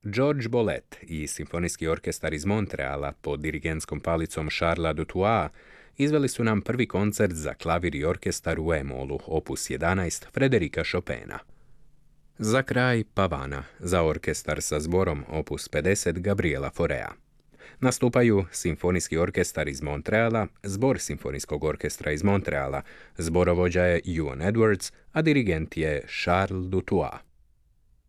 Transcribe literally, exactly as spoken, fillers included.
George Bolet i Simfonijski orkestar iz Montreala pod dirigentskom palicom Charlesa Dutoisa izveli su nam prvi koncert za klavir i orkestar u E-molu, opus jedanaest Frederika Chopina. Za kraj Pavana, za orkestar sa zborom, opus pedeset Gabriela Faurea. Nastupaju Simfonijski orkestar iz Montreala, zbor Simfonijskog orkestra iz Montreala, zborovođa je Ewan Edwards, a dirigent je Charles Dutois.